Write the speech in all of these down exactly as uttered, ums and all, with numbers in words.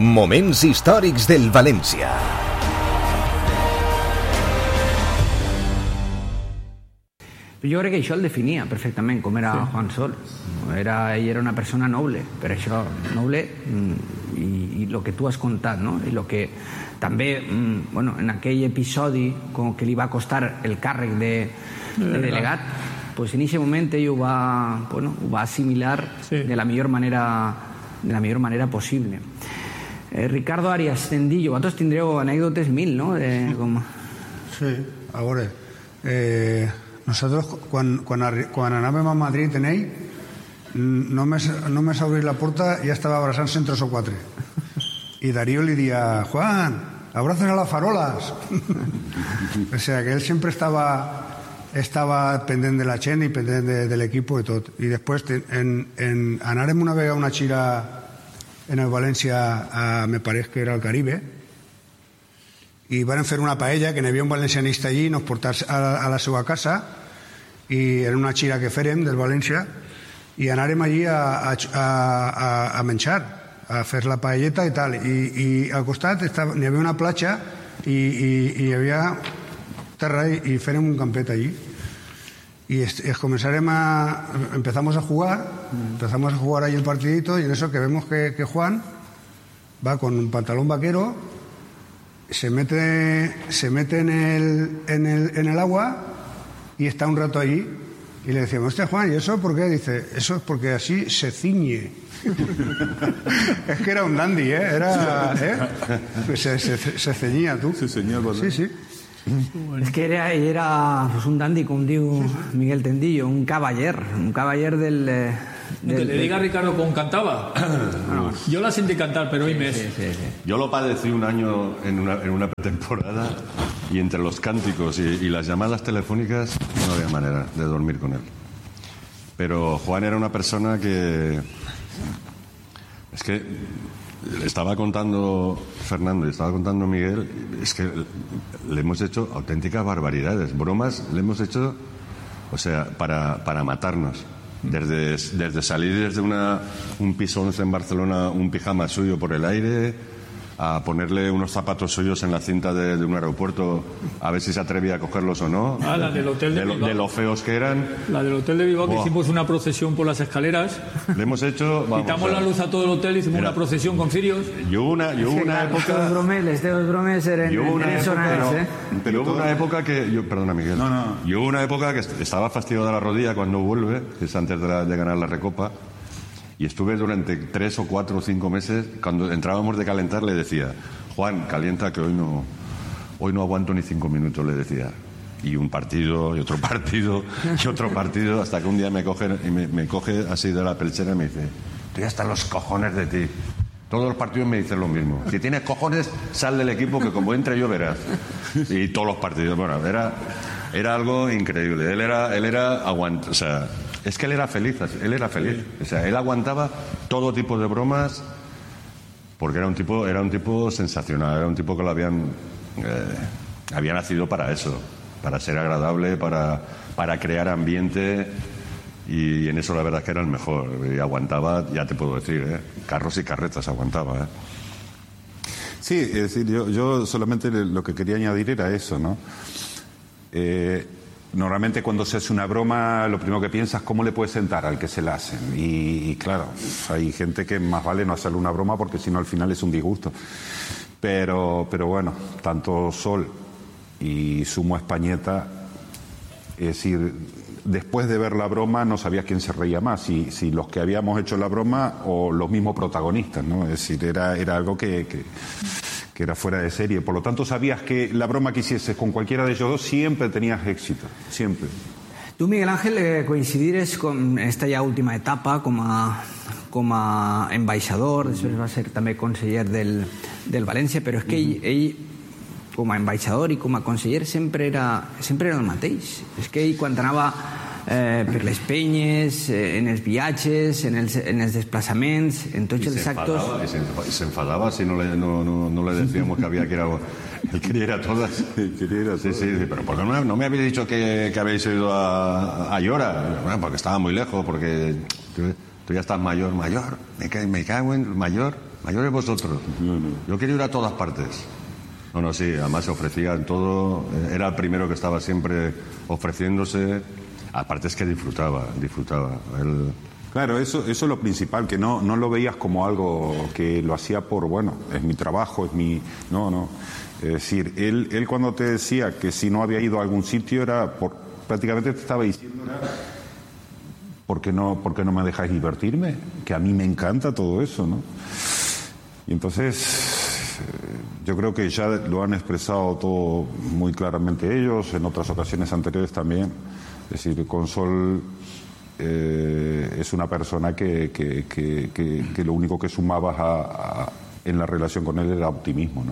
Moments històrics del València. Jo crec que això el definia perfectament, com era sí. Juan Sol. Era, ell era una persona noble, per això, noble, i, i el que tu has contat, no? I el que també, bueno, en aquell episodi com que li va costar el càrrec de, de delegat, pues en aquest moment ell ho va, bueno, ho va assimilar sí. de la millor manera, de la millor manera possible. Eh, Ricardo Arias Tendillo, vosaltres tindreu anècdotes mil, no? De, com... Sí, a veure... Eh... Nosotros, quan, quan, quan anàvem a Madrid en ell, només, només a obrir la porta ja estava abraçant-se en tres o quatre. I Darío li dia, Juan, abrazos a las farolas. O sea, que él sempre estava, estava pendent de la gent i pendent de, de l'equip i tot. I després en, en, anàrem una vegada a una gira en el València, a, me pareix que era al Caribe, i van fer una paella, que n'hi havia un valencianista allí, nos portar a, a la seva casa, i era una gira que fèrem del València, i anàrem allí a, a, a, a menjar, a fer la paelleta i tal, i, i al costat n'hi havia una platja i, i, i hi havia terra i, i fèrem un campet allí, y es, es comenzarem a empezamos a jugar empezamos a jugar ahí el partidito, y en eso que vemos que, que Juan va con un pantalón vaquero, se mete, se mete en, el, en, el, en el agua y está un rato allí, y le decíamos, hostia Juan, ¿y eso por qué? Dice, eso es porque así se ciñe. Es que era un dandy, ¿eh? Era, ¿eh? Se, se, se ceñía, tú. Se ceñía, sí, sí. És que era, era pues, un dandy, com diu Miguel Tendillo, un cavaller, un cavaller del... Eh, del que le diga a Ricardo cómo cantaba. Bueno, yo la sentí cantar, pero hoy me es. Sí, sí, sí. Yo lo padecí un año en una, en una pretemporada, y entre los cánticos y, y las llamadas telefónicas no había manera de dormir con él. Pero Juan era una persona que... Es que le estaba contando Fernando y estaba contando Miguel, es que le hemos hecho auténticas barbaridades, bromas le hemos hecho, o sea, para, para matarnos. Desde, desde salir desde una, un piso once en Barcelona, un pijama suyo por el aire, a ponerle unos zapatos suyos en la cinta de, de un aeropuerto a ver si se atrevía a cogerlos o no. Ah, la del hotel de, de, lo, de lo feos que eran. La del hotel de Bilbao, que oh. hicimos una procesión por las escaleras. Le hemos hecho... Vamos, quitamos o sea, la luz a todo el hotel, hicimos mira, una procesión con cirios. Yo hubo una, yo hubo una época... Los bromeles, los bromeles eran yo hubo una época, no, ¿eh? Pero hubo una época que... Yo, perdona, Miguel. No, no. Yo hubo una época que estaba fastidiado de la rodilla cuando vuelve, que es antes de, la, de ganar la Recopa, y estuve durante tres o cuatro o cinco meses, cuando entrábamos de calentar le decía, Juan, calienta que hoy no, hoy no aguanto ni cinco minutos, le decía. Y un partido, y otro partido, y otro partido, hasta que un día me coge, me, me coge así de la pelchera y me dice, estoy hasta los cojones de ti. Todos los partidos me dicen lo mismo. Si tienes cojones, sal del equipo, que como entre yo verás. Y todos los partidos, bueno, era, era algo increíble. Él era, él era aguant, o sea, es que él era feliz, él era feliz. O sea, él aguantaba todo tipo de bromas, porque era un tipo, era un tipo sensacional, era un tipo que lo habían, eh, había nacido para eso, para ser agradable, para, para crear ambiente, y en eso la verdad es que era el mejor. Y aguantaba, ya te puedo decir, ¿eh? Carros y carretas aguantaba, ¿eh? Sí, es decir, yo, yo solamente lo que quería añadir era eso, ¿no? Eh, normalmente cuando se hace una broma, lo primero que piensas es cómo le puedes sentar al que se la hacen. Y, y claro, hay gente que más vale no hacerle una broma porque si no al final es un disgusto. Pero, pero bueno, tanto Sol y Sumo Españeta, es decir, después de ver la broma no sabías quién se reía más, si, si los que habíamos hecho la broma o los mismos protagonistas, ¿no? Es decir, era, era algo que, que, que era fuera de serie. Por lo tanto, sabías que la broma que hicieses con cualquiera de ellos dos siempre tenías éxito, siempre. Tu, Miguel Ángel, eh, coincidires con esta ja última etapa com a, com a ambaixador, després va ser també conseller del, del València, però és que ell, ell com a ambaixador i com a conseller sempre era, sempre era el mateix. És que ell quan anava eh, per les penyes, eh, en els viatges, en els, en els desplaçaments, en tots els actos... Y se, y se enfadaba si no le, no, no, no le decíamos que había que ir a... Él quería ir a todas. Quería ir a todas. Sí, sí, sí, pero ¿por qué no, no me habéis dicho que, que habéis ido a, a Llora? Bueno, porque estaba muy lejos, porque... tú ya estás mayor, mayor, me, ca- me cago en mayor, mayores vosotros. No, no. Yo quiero ir a todas partes. No, no, sí, además se ofrecía en todo, eh, era el primero que estaba siempre ofreciéndose, aparte es que disfrutaba, disfrutaba. Él... Claro, eso, eso es lo principal, que no, no lo veías como algo que lo hacía por, bueno, es mi trabajo, es mi... No, no. Es decir, él, él cuando te decía que si no había ido a algún sitio era por... Prácticamente te estaba diciendo, ¿por qué no, por qué no me dejáis divertirme? Que a mí me encanta todo eso, ¿no? Y entonces, eh, yo creo que ya lo han expresado todo muy claramente ellos, en otras ocasiones anteriores también. Es decir, Consol... Eh, es una persona que, que, que, que, que lo único que sumabas a, a, en la relación con él era optimismo, ¿no?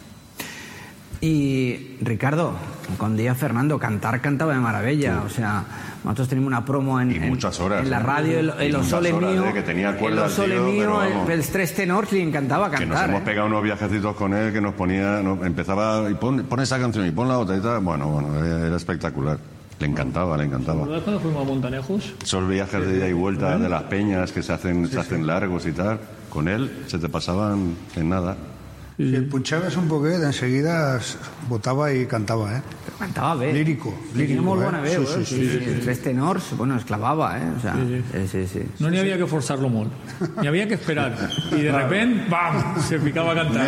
Y Ricardo, con día Fernando, cantar cantaba de maravilla, sí. O sea, nosotros teníamos una promo en, y muchas horas, en la radio, el, el Osole mío, que tenía cuerdas, el Osole tío, mío, pero, el, el tres tenors, le encantaba cantar. Que nos hemos ¿eh? pegado unos viajecitos con él que nos ponía, no, empezaba y pon, pon esa canción y pon la otra y tal, bueno, bueno, era, era espectacular. Le encantaba, le encantaba. ¿Verdad cuando fuimos a Montanejos? Esos viajes de ida y vuelta de las peñas que se hacen, sí, se hacen sí. largos y tal, con él se te pasaban en nada. Si el punxaves un poquet, enseguida botava i cantava, eh? Però cantava bé. Lírico. Tenia molt bona veu, sí, eh? sí, sí, sí, sí. Tres tenors, bueno, es clavava, eh? O sea, sí, sí. Sí, sí. No n'hi havia que forzar-lo molt. N'hi havia que esperar. I de repente, ¡bam!, se ficava a cantar.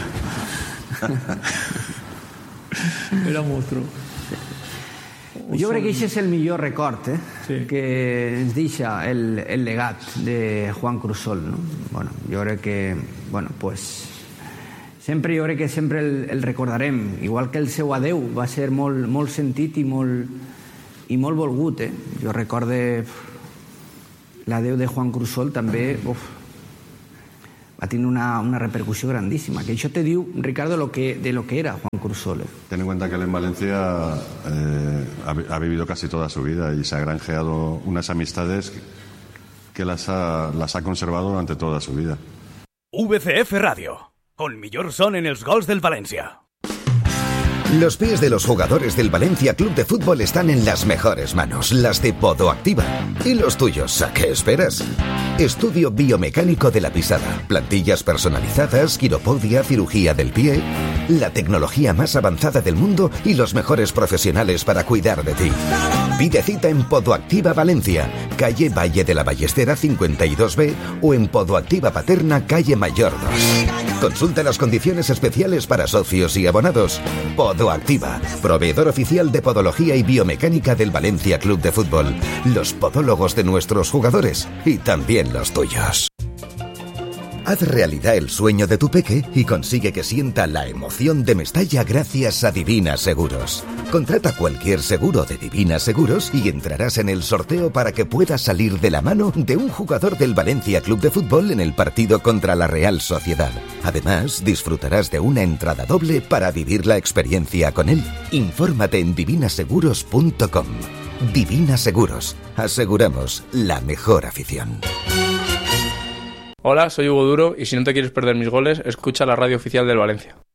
Era monstruo. Jo crec que això és el millor record eh? Sí. que ens deixa el, el legat de Juan Crusol, no? Bueno, jo crec que bueno, pues, sempre jo crec que sempre el, el recordarem, igual que el seu adeu va ser molt, molt sentit i molt, i molt volgut, eh? Jo recorde l'adeu de Juan Crusol també, uf, va tenir una, una repercussió grandíssima, que això te diu, Ricardo, lo que, de lo que era Juan Crusol. Ten en cuenta que él en Valencia eh, ha, ha vivido casi toda su vida y se ha granjeado unas amistades que las ha, las ha conservado durante toda su vida. V C F Radio, el millor son en els gols del Valencia. Los pies de los jugadores del Valencia Club de Fútbol están en las mejores manos, las de Podoactiva. ¿Y los tuyos? ¿A qué esperas? Estudio biomecánico de la pisada, plantillas personalizadas, quiropodia, cirugía del pie, la tecnología más avanzada del mundo y los mejores profesionales para cuidar de ti. Pide cita en Podoactiva Valencia, calle Valle de la Ballestera cincuenta y dos B o en Podoactiva Paterna, calle Mayor dos. Consulta las condiciones especiales para socios y abonados. Podoactiva, proveedor oficial de podología y biomecánica del Valencia Club de Fútbol. Los podólogos de nuestros jugadores y también los tuyos. Haz realidad el sueño de tu peque y consigue que sienta la emoción de Mestalla gracias a Divina Seguros. Contrata cualquier seguro de Divina Seguros y entrarás en el sorteo para que puedas salir de la mano de un jugador del Valencia Club de Fútbol en el partido contra la Real Sociedad. Además, disfrutarás de una entrada doble para vivir la experiencia con él. Infórmate en divina seguros punto com. Divina Seguros. Aseguramos la mejor afición. Hola, soy Hugo Duro y si no te quieres perder mis goles, escucha la radio oficial del Valencia.